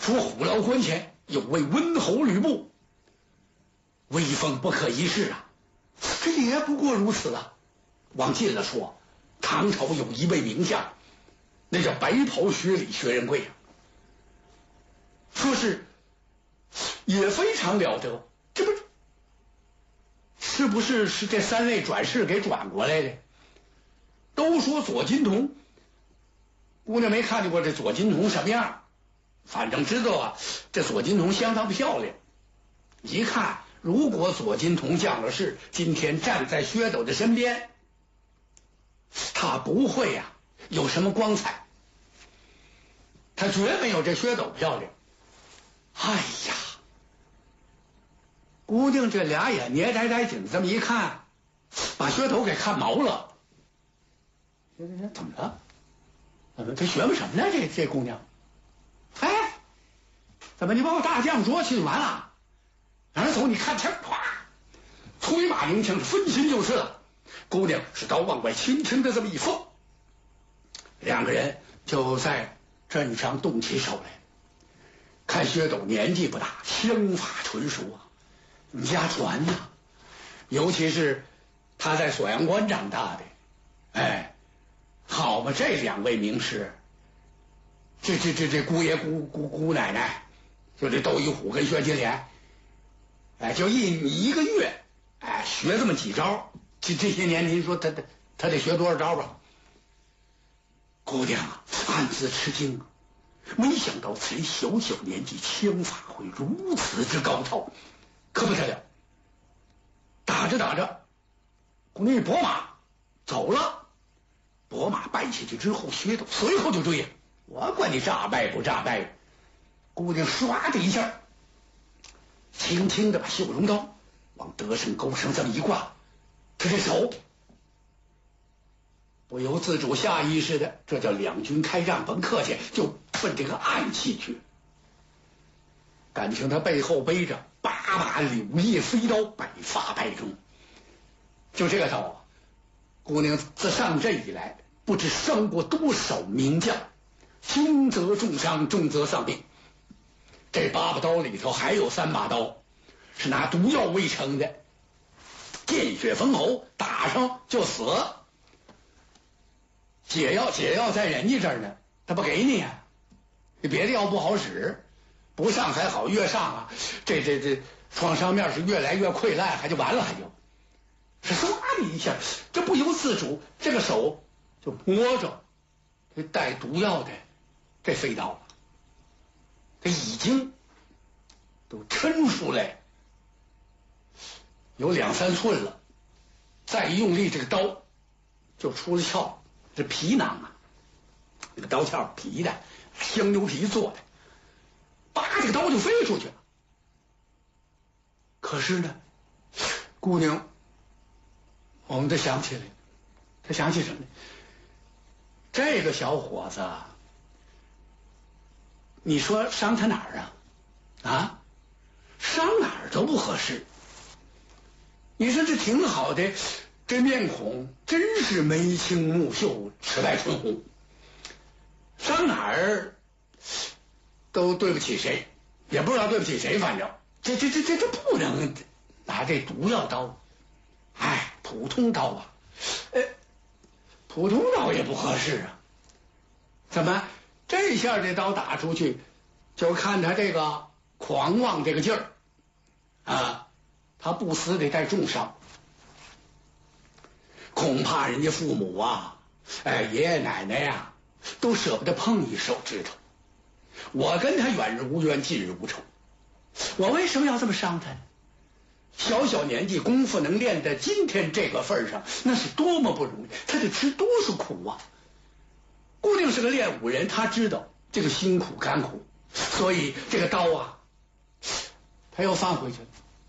说虎牢关前有位温侯吕布，威风不可一世啊。这也不过如此啊。往近了说，唐朝有一位名将，那叫白袍薛礼薛仁贵啊，说是也非常了得。这不是不是这三位转世给转过来的？都说左金童，姑娘没看见过这左金童什么样，反正知道啊，这左金童相当漂亮。一看，如果左金童降了世，今天站在薛斗的身边，他不会呀有什么光彩，他绝没有这薛斗漂亮。哎呀，姑娘这俩眼捏呆呆紧，这么一看，把薛斗给看毛了。怎么了？这学么什么呢？这姑娘，哎，怎么你把我大将捉去就完了？哪儿走？你看枪，咵，催马迎枪，分心就是了。姑娘是刀往外轻轻的这么一放，两个人就在阵上动起手来。看薛斗年纪不大，枪法纯熟啊，家传呐。尤其是他在锁阳关长大的，哎。好嘛，这两位名师，这姑爷姑奶奶，就这窦一虎跟薛金莲，哎，就一个月，哎，学这么几招，这些年您说他得学多少招吧？姑娘啊，暗自吃惊，没想到才小小年纪，枪法会如此之高超，可不得了。打着打着，姑娘一拨马走了。拨马掰下去之后，薛斗随后就追了。我管你诈败不诈败，姑娘唰的一下，轻轻的把绣绒刀往得胜钩上这么一挂，他这手不由自主下意识的，这叫两军开仗，甭客气，就奔这个暗器去。感情他背后背着8把柳叶飞刀，百发百中。就这个刀啊，姑娘自上阵以来，不知伤过多少名将，轻则重伤，重则丧命。这8把刀里头还有3把刀是拿毒药喂成的，见血封喉，打上就死。解药在人家这儿呢，他不给你啊。别的药不好使，不上还好，越上啊，这创伤面是越来越溃烂，还就完了，还就是唰的一下，这不由自主，这个手就摸着这带毒药的这飞刀了，这已经都抻出来有2、3寸了，再一用力，这个刀就出了鞘。这皮囊啊，这个刀鞘皮的，香牛皮做的，这个刀就飞出去了。可是呢，姑娘，我们都想起来，他想起什么呢？这个小伙子，你说伤他哪儿啊？啊，伤哪儿都不合适。你说这挺好的，这面孔真是眉清目秀，齿白唇红，伤哪儿都对不起谁，也不知道对不起谁，反正这不能拿这毒药刀，哎，普通刀啊，普通刀也不合适啊。怎么这下这刀打出去，就看他这个狂妄这个劲儿啊，他不死得带重伤，恐怕人家父母啊，爷爷奶奶呀，都舍不得碰一手指头。我跟他远日无冤，近日无仇，我为什么要这么伤他呢？小小年纪，功夫能练到今天这个份上，那是多么不容易，他得吃多少苦啊！姑娘是个练武人，他知道这个辛苦甘苦，所以这个刀啊，他又放回去了。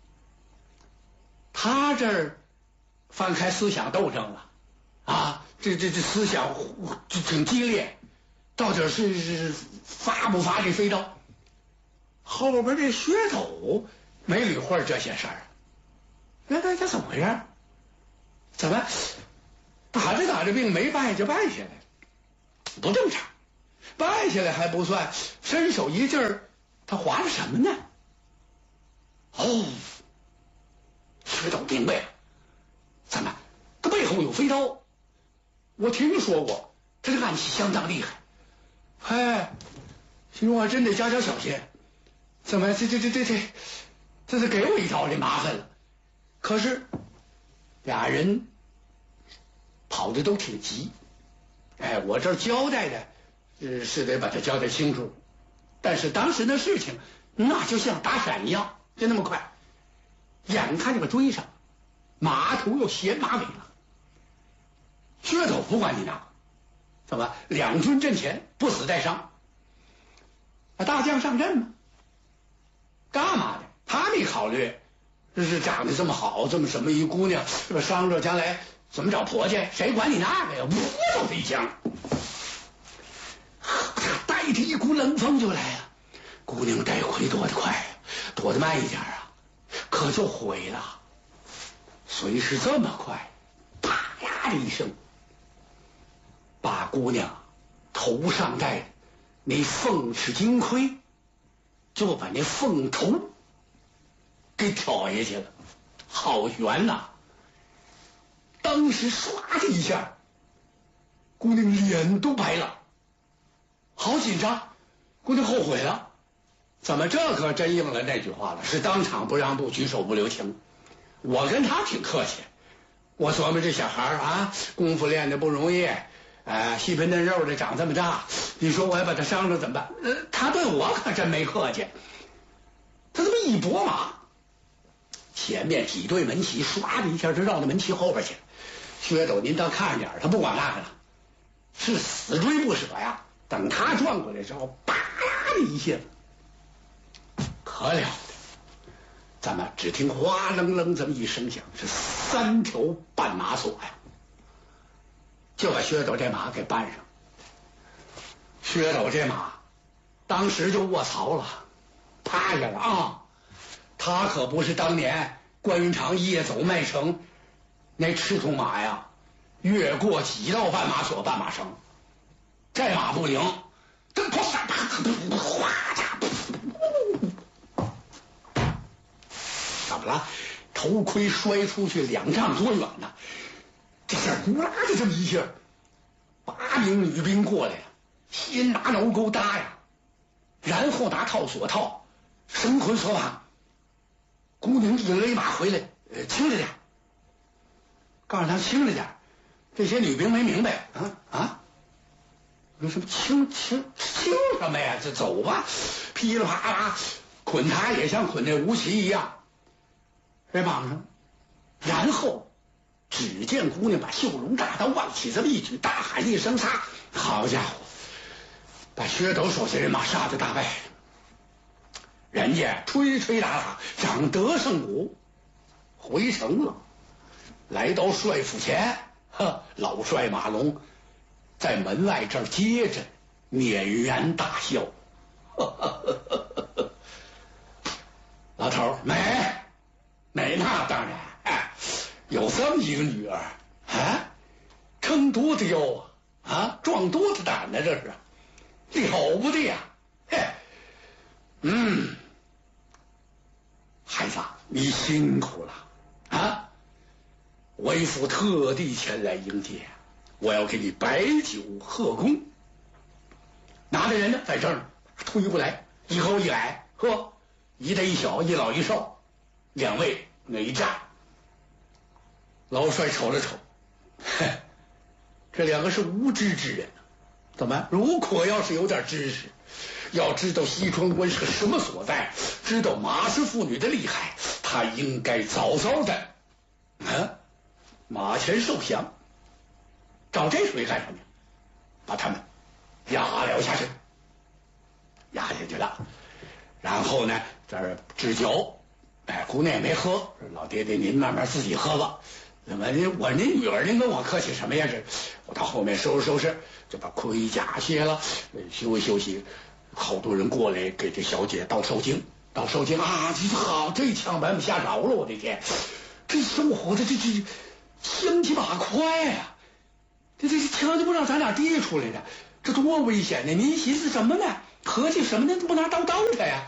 他这儿翻开思想斗争了啊，这思想这挺激烈，到底是发不发这飞刀？后边这薛斗没捋会这些事儿，这怎么回事？怎么打着打着病没败就败下来了？不正常，败下来还不算，伸手一劲儿他划了什么呢？哦，薛斗明白了，怎么他背后有飞刀？我听说过，他这暗器相当厉害。哎，心中还真得加小心。怎么这是给我一刀，这麻烦了。可是俩人跑的都挺急。哎，我这儿交代的是得把它交代清楚，但是当时那事情那就像打闪一样，就那么快，眼看就给追上，马头又衔马尾了。薛斗不管你那个，怎么两军阵前不死带伤？大将上阵吗？干嘛的？他没考虑，这是长得这么好，这么什么一姑娘，这个伤着将来怎么找婆家？谁管你那个呀？呜就一枪，带着一股冷风就来了。姑娘戴盔躲得快，躲得慢一点啊，可就毁了。虽是这么快，啪呀的一声，把姑娘头上戴的那凤翅金盔，就把那凤头给挑下去了，好悬呐！当时唰的一下，姑娘脸都白了，好紧张。姑娘后悔了，怎么这可真应了那句话了，是当场不让步，举手不留情。我跟他挺客气，我琢磨这小孩啊，功夫练的不容易，细皮嫩肉的长这么大，你说我要把他伤着怎么办？他对我可真没客气。他这么一拨马，前面几对门旗唰的一下就绕到门旗后边去了。薛斗您倒看着点，他不管那个了，是死追不舍呀。等他转过来之后，啪啦的一下，可了得！咱们只听哗楞楞这么一声响，是3条绊马索呀，就把薛斗这马给绊上。薛斗这马当时就卧槽了，趴下了啊！他可不是当年关云长夜走麦城那赤兔马呀，越过几道绊马索、绊马绳，这马不灵，这哗嚓，怎么了？头盔摔出去2丈多远呢！这下呼啦的这么一下，8名女兵过来了，先拿挠钩搭呀，然后拿套索套，绳捆索绑。姑娘一勒马回来，轻着点，告诉他轻着点。这些女兵没明白有什么轻什么呀？这走吧，噼里啪啦捆他也像捆那吴奇一样，给绑上。然后只见姑娘把绣龙大刀往起这么一举，大喊一声杀！好家伙，把薛斗手下人马杀得大败。人家吹吹打打，长得胜鼓，回城了。来到帅府前，老帅马龙在门外这儿接着捻然大笑。老头美，那当然，有这么一个女儿撑多大腰壮多大胆呢，这是了不得呀！孩子，你辛苦了为父特地前来迎接，我要给你摆酒贺功。拿的人呢，在这儿呢，推过来，一高一矮，一大一小，一老一少，2位哪站？老帅瞅了瞅，这2个是无知之人。怎么？如果要是有点知识，要知道西川关是个什么所在，知道马氏妇女的厉害，他应该早早的马前受降。找这水干什么？把他们压了下去，压下去了。然后呢，这儿置酒，姑娘也没喝，老爹爹您慢慢自己喝吧。怎么我那女儿您跟我客气什么呀？我到后面收拾收拾，就把盔甲卸了，休息休息。好多人过来给这小姐倒受惊啊！这好，这枪把我们吓着了，我的天！这小伙子这枪起马快呀！这枪就不知道咱俩递出来的，这多危险呢！您寻思什么呢？合计什么呢？不拿刀刀他呀？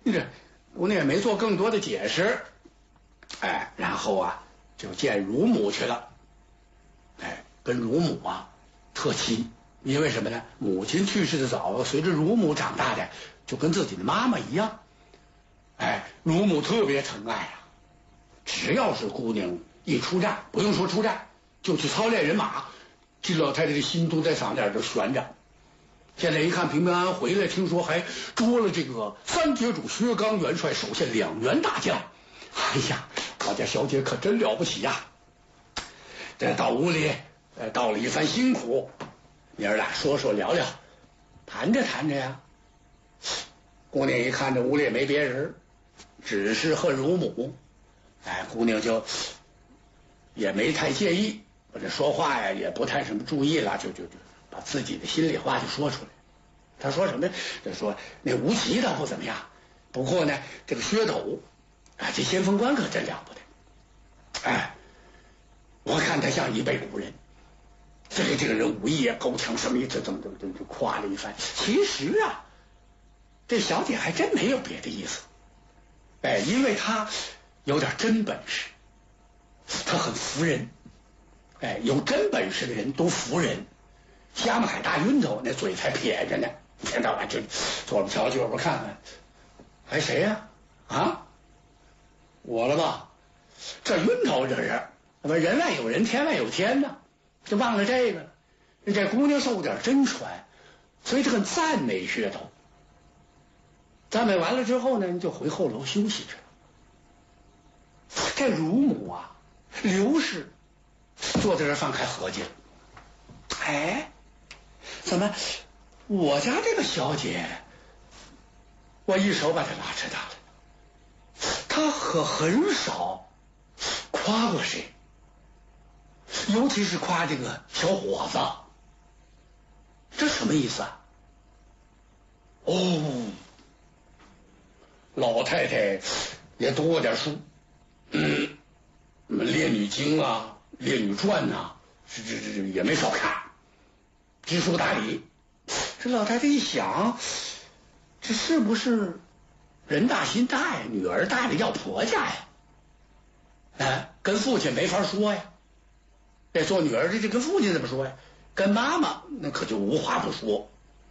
这姑娘也没做更多的解释，哎，然后啊就见乳母去了，哎，跟乳母啊特亲，因为什么呢？母亲去世的早，随着乳母长大的就跟自己的妈妈一样，哎，乳母特别疼爱啊，只要是姑娘一出战，不用说出战，就去操练人马，这老太太的心都在嗓子眼这悬着。现在一看平平安安回来，听说还捉了这个三杰主薛刚元帅手下2员大将。哎呀，我家小姐可真了不起呀！这到屋里，道了一番辛苦，爷儿俩说说聊聊，谈着谈着呀，姑娘一看这屋里也没别人，只是和乳母，哎，姑娘就也没太介意，我这说话呀也不太什么注意了，就把自己的心里话就说出来。他说什么？他说那吴奇倒不怎么样，不过呢，这个薛斗啊，这先锋官可真了不得。哎，我看他像一辈古人，这个人武艺也够强，什么也这夸了一番。其实啊，这小姐还真没有别的意思，哎，因为她有点真本事，她很服人。哎，有真本事的人都服人，瞎么海大晕头，那嘴才撇着呢，一天到晚就左边瞧右边看看，还谁呀？啊，我了吧？这晕头这是，那么人外有人，天外有天呢，就忘了这个了。这姑娘受点真传，所以这很赞美噱头。赞美完了之后呢，就回后楼休息去了。这乳母啊，刘氏坐在这儿放开合计了。哎，怎么我家这个小姐，我一手把她拉扯大了，她可很少夸过谁，尤其是夸这个小伙子，这什么意思啊？哦，老太太也读过点书，列女经啊，列女传呐，这也没少看，知书达理。这老太太一想，这是不是人大心大呀？女儿大了要婆家呀？哎，跟父亲没法说呀。这做女儿的这跟父亲怎么说呀？跟妈妈那可就无话不说。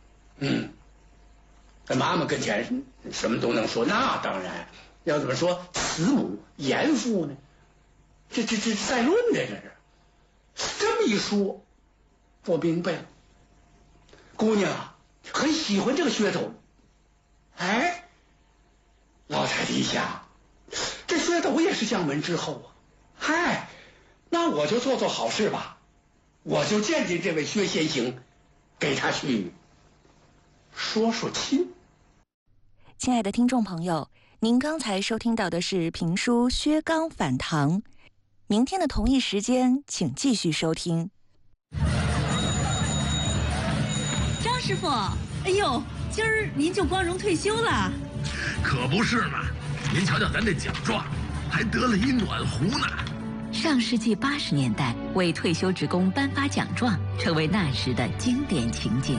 在妈妈跟前什么都能说，那当然。要怎么说慈母严父呢？这在论的这是。这么一说，我明白了。姑娘啊，很喜欢这个噱头。哎，老太太一想，这薛斗也是将门之后啊。嗨，那我就做好事吧，我就见见这位薛先行，给他去说说亲。 亲爱的听众朋友，您刚才收听到的是评书《薛刚反唐》，明天的同一时间请继续收听。 张师傅，哎呦，今儿您就光荣退休了？ 可不是嘛！您瞧瞧咱这奖状，还得了一暖壶呢。 上世纪80年代，为退休职工颁发奖状，成为那时的经典情景。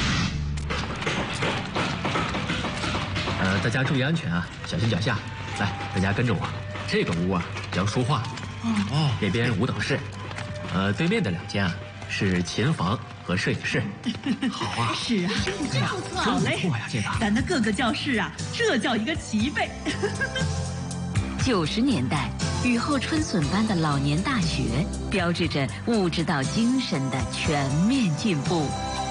大家注意安全啊，小心脚下。来，大家跟着我。这个屋啊叫书画，那边5等室，对面的2间啊是琴房和摄影室。好啊， 是啊，真不错，好嘞， 不错呀，这个咱的各个教室啊，这叫一个齐备。90年代，雨后春笋般的老年大学，标志着物质到精神的全面进步。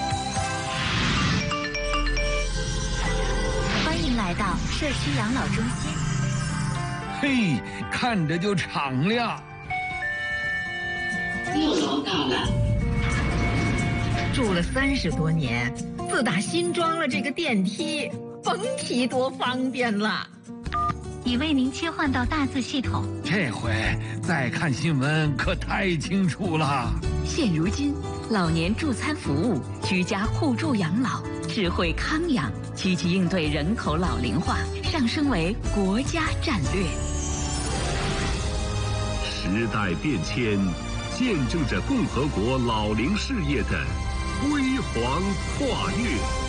欢迎来到社区养老中心。 嘿，看着就敞亮。 6楼到了。 住了30多年，自打新装了这个电梯，甭提多方便了。 已为您切换到大字系统。 这回再看新闻可太清楚了。 现如今，老年助餐服务、居家互助养老、智慧康养，积极应对人口老龄化，上升为国家战略。 时代变迁，见证着共和国老龄事业的辉煌跨越。